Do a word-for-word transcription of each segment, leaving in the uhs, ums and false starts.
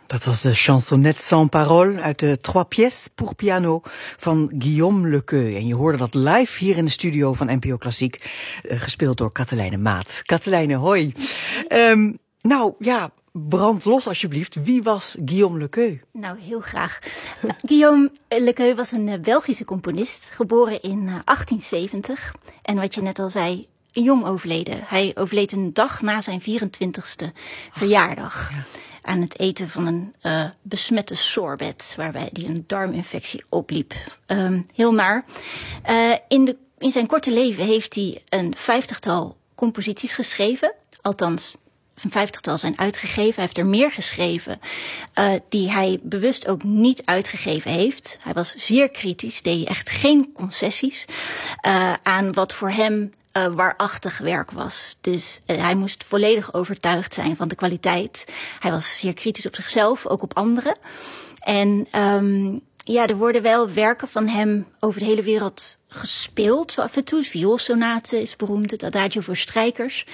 Dat was de chansonnette sans parole uit de Trois pièces pour piano van Guillaume Lequeux. En je hoorde dat live hier in de studio van N P O Klassiek, uh, gespeeld door Katelijne Maat. Katelijne, hoi. Um, nou ja, brand los alsjeblieft. Wie was Guillaume Lequeux? Nou, heel graag. Guillaume Lequeux was een uh, Belgische componist, geboren in uh, achttien zeventig. En wat je net al zei, jong overleden. Hij overleed een dag na zijn vierentwintigste verjaardag. Ja. Aan het eten van een uh, besmette sorbet, waarbij hij een darminfectie opliep. Um, heel naar. Uh, in, de, in zijn korte leven heeft hij een vijftigtal composities geschreven. Althans, een vijftigtal zijn uitgegeven. Hij heeft er meer geschreven uh, die hij bewust ook niet uitgegeven heeft. Hij was zeer kritisch, deed echt geen concessies uh, aan wat voor hem Uh, waarachtig werk was. Dus uh, hij moest volledig overtuigd zijn van de kwaliteit. Hij was zeer kritisch op zichzelf, ook op anderen. En um, ja, er worden wel werken van hem over de hele wereld gespeeld, zo af en toe. Vioolsonate is beroemd, het Adagio voor strijkers.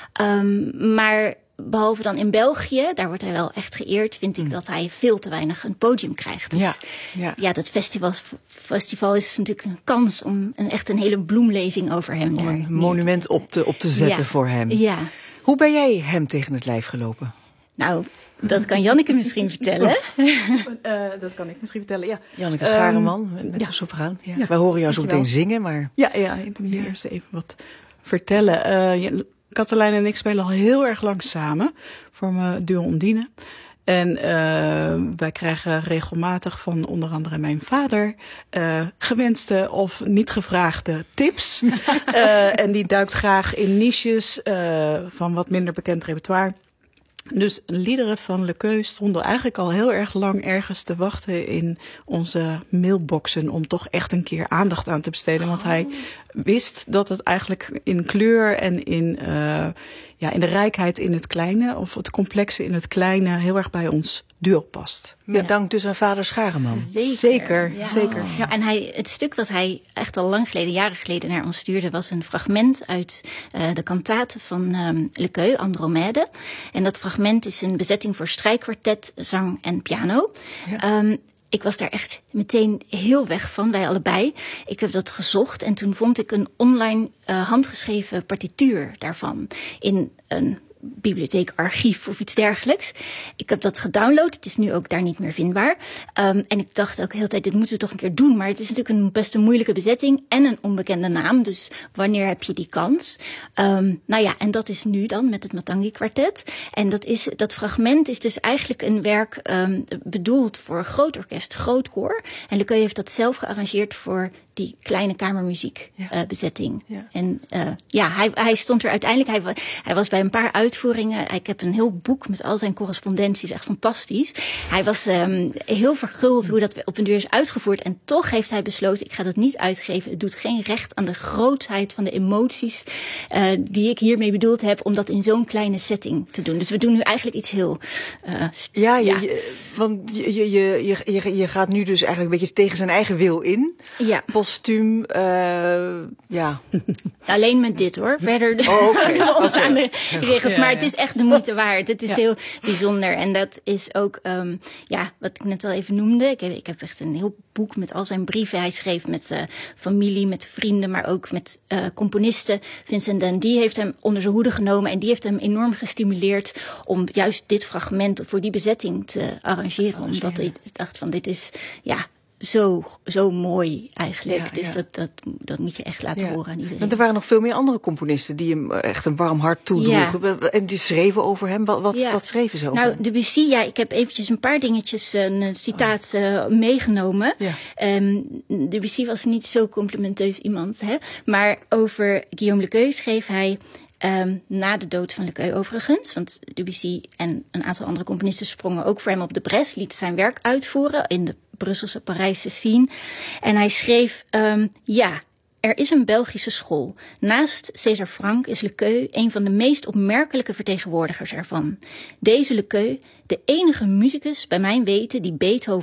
Um, maar behalve dan in België, daar wordt hij wel echt geëerd, vind ik mm. dat hij veel te weinig een podium krijgt. Dus ja, ja. ja, dat festival, festival is natuurlijk een kans om een, echt een hele bloemlezing over hem om daar een monument op te, op te zetten ja. voor hem. Ja. Hoe ben jij hem tegen het lijf gelopen? Nou, dat kan Janneke misschien vertellen. Uh, dat kan ik misschien vertellen, ja. Janneke Schareman, um, met ja. de sopraan. Ja. Ja. Wij horen jou zo meteen zingen, maar... Ja, ja, ik moet ja. eerst even wat vertellen. Uh, ja, Katelijne en ik spelen al heel erg lang samen, vormen Duo Ondine. En uh, wij krijgen regelmatig van onder andere mijn vader uh, gewenste of niet gevraagde tips. uh, en die duikt graag in niches uh, van wat minder bekend repertoire. Dus liederen van Lequeux stonden eigenlijk al heel erg lang ergens te wachten in onze mailboxen om toch echt een keer aandacht aan te besteden. Want hij wist dat het eigenlijk in kleur en in, uh, ja, in de rijkheid in het kleine, of het complexe in het kleine, heel erg bij ons duo past. Met ja. dank dus aan vader Schareman. Zeker, zeker. Ja. zeker Oh. ja. En hij, het stuk wat hij echt al lang geleden, jaren geleden naar ons stuurde, was een fragment uit uh, de kantate van um, Lequeux, Andromede. En dat fragment is een bezetting voor strijkkwartet, zang en piano. Ja. Um, Ik was daar echt meteen heel weg van, wij allebei. Ik heb dat gezocht en toen vond ik een online uh, handgeschreven partituur daarvan in een bibliotheek, archief of iets dergelijks. Ik heb dat gedownload. Het is nu ook daar niet meer vindbaar. Um, en ik dacht ook de hele tijd, dit moeten we toch een keer doen. Maar het is natuurlijk een best een moeilijke bezetting en een onbekende naam. Dus wanneer heb je die kans? Um, nou ja, en dat is nu dan met het Matangi kwartet. En dat is, dat fragment is dus eigenlijk een werk um, bedoeld voor groot orkest, groot koor. En Lequeux heeft dat zelf gearrangeerd voor die kleine kamermuziek ja. uh, bezetting. Ja. En uh, ja, hij, hij stond er uiteindelijk, hij, hij was bij een paar uitvoeringen. Ik heb een heel boek met al zijn correspondenties, echt fantastisch. Hij was um, heel verguld hoe dat op een duur is uitgevoerd. En toch heeft hij besloten, ik ga dat niet uitgeven. Het doet geen recht aan de grootheid van de emoties uh, die ik hiermee bedoeld heb, om dat in zo'n kleine setting te doen. Dus we doen nu eigenlijk iets heel... Uh, ja, je, ja. Je, want je, je, je, je, je gaat nu dus eigenlijk een beetje tegen zijn eigen wil in. Ja. Postuum, uh, ja. Alleen met dit hoor. Verder oh, okay. ons okay. aan de regels. Maar het is echt de moeite waard. Het is ja. heel bijzonder. En dat is ook, um, ja, wat ik net al even noemde. Ik heb, ik heb echt een heel boek met al zijn brieven. Hij schreef met uh, familie, met vrienden, maar ook met uh, componisten. Vincent Dan die heeft hem onder zijn hoede genomen. En die heeft hem enorm gestimuleerd om juist dit fragment voor die bezetting te arrangeren. Omdat ik dacht van, dit is, ja... Zo, zo mooi eigenlijk. Ja, dus ja. Dat, dat, dat moet je echt laten ja. horen aan iedereen. Want er waren nog veel meer andere componisten die hem echt een warm hart toedroegen. Ja. En die schreven over hem. Wat, wat, ja. wat schreven ze over nou, hem? Debussy, ja, ik heb eventjes een paar dingetjes, een citaat uh, meegenomen. Ja. Um, Debussy was niet zo complimenteus iemand, hè. Maar over Guillaume Lequeux schreef hij... Um, na de dood van Lequeux overigens, want Debussy en een aantal andere componisten sprongen ook voor hem op de bres, lieten zijn werk uitvoeren in de Brusselse, Parijse scene. En hij schreef, um, ja, er is een Belgische school. Naast César Franck is Lequeux een van de meest opmerkelijke vertegenwoordigers ervan. Deze Lequeux, de enige muzikus bij mijn weten die Beethoven